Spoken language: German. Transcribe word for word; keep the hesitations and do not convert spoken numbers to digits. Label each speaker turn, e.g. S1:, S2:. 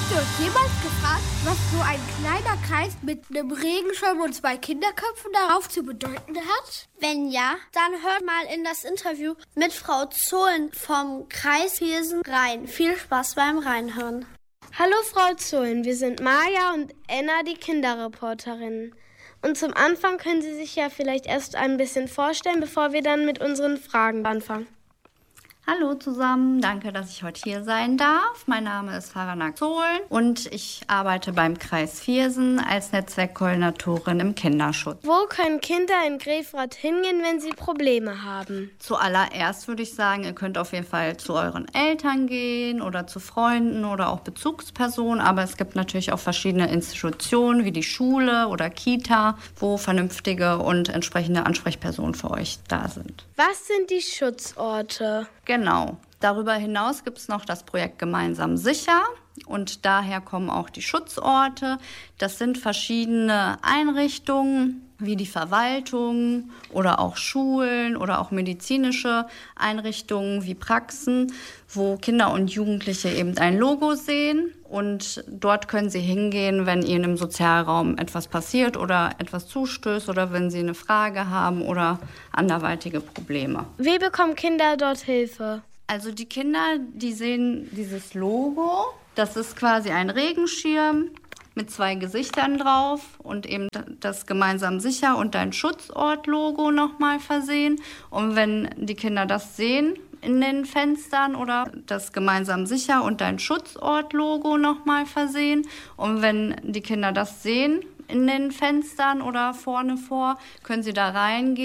S1: Habt ihr euch jemals gefragt, was so ein kleiner Kreis mit einem Regenschirm und zwei Kinderköpfen darauf zu bedeuten hat?
S2: Wenn ja, dann hört mal in das Interview mit Frau Zohlen vom Kreis Viersen rein. Viel Spaß beim Reinhören.
S3: Hallo Frau Zohlen, wir sind Maja und Enna, die Kinderreporterinnen. Und zum Anfang können Sie sich ja vielleicht erst ein bisschen vorstellen, bevor wir dann mit unseren Fragen anfangen.
S4: Hallo zusammen, danke, dass ich heute hier sein darf. Mein Name ist Farana Zohlen und ich arbeite beim Kreis Viersen als Netzwerkkoordinatorin im Kinderschutz.
S3: Wo können Kinder in Grefrath hingehen, wenn sie Probleme haben?
S4: Zuallererst würde ich sagen, ihr könnt auf jeden Fall zu euren Eltern gehen oder zu Freunden oder auch Bezugspersonen. Aber es gibt natürlich auch verschiedene Institutionen wie die Schule oder Kita, wo vernünftige und entsprechende Ansprechpersonen für euch da sind.
S3: Was sind die Schutzorte?
S4: Genau. Darüber hinaus gibt es noch das Projekt Gemeinsam sicher und daher kommen auch die Schutzorte. Das sind verschiedene Einrichtungen wie die Verwaltung oder auch Schulen oder auch medizinische Einrichtungen wie Praxen, wo Kinder und Jugendliche eben ein Logo sehen und dort können sie hingehen, wenn ihnen im Sozialraum etwas passiert oder etwas zustößt oder wenn sie eine Frage haben oder anderweitige Probleme.
S3: Wie bekommen Kinder dort Hilfe?
S4: Also die Kinder, die sehen dieses Logo, das ist quasi ein Regenschirm mit zwei Gesichtern drauf und eben das Gemeinsam sicher und dein Schutzort-Logo nochmal versehen. Und wenn die Kinder das sehen in den Fenstern oder das Gemeinsam sicher und dein Schutzort-Logo nochmal versehen und wenn die Kinder das sehen in den Fenstern oder vorne vor, können sie da reingehen.